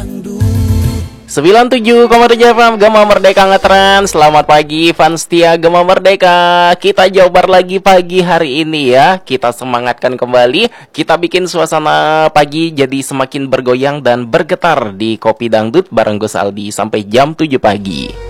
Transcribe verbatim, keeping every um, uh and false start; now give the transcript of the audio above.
sembilan puluh tujuh koma tujuh F M Gema Merdeka ngetren. Selamat pagi fans setia Gema Merdeka. Kita jabar lagi pagi hari ini ya. Kita semangatkan kembali. Kita bikin suasana pagi jadi semakin bergoyang dan bergetar di Kopi Dangdut bareng Gus Aldi sampai jam tujuh pagi.